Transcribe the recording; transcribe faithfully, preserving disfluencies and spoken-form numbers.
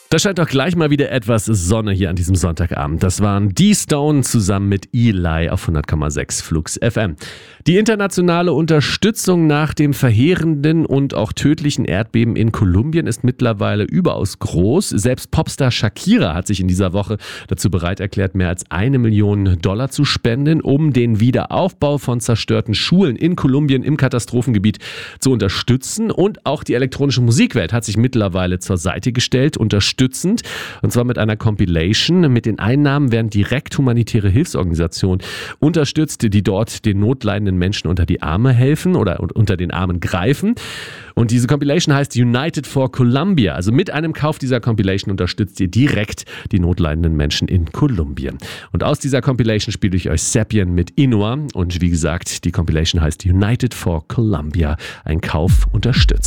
Da scheint doch gleich mal wieder etwas Sonne hier an diesem Sonntagabend. Das waren D-Stone zusammen mit Eli auf hundert Komma sechs Flux F M. Die internationale Unterstützung nach dem verheerenden und auch tödlichen Erdbeben in Kolumbien ist mittlerweile überaus groß. Selbst Popstar Shakira hat sich in dieser Woche dazu bereit erklärt, mehr als eine Million Dollar zu spenden, um den Wiederaufbau von zerstörten Schulen in Kolumbien im Katastrophengebiet zu unterstützen. Und auch die elektronische Musikwelt hat sich mittlerweile zur Seite gestellt, unterstützend. Und zwar mit einer Compilation. Mit den Einnahmen werden direkt humanitäre Hilfsorganisationen unterstützt, die dort den notleidenden Menschen unter die Arme helfen oder unter den Armen greifen. Und diese Compilation heißt United for Colombia. Also mit einem Kauf dieser Compilation unterstützt ihr direkt die notleidenden Menschen in Kolumbien. Und aus dieser Compilation spiele ich euch Sapien mit Inua. Und wie gesagt, die Compilation heißt United for Colombia. Ein Kauf unterstützt.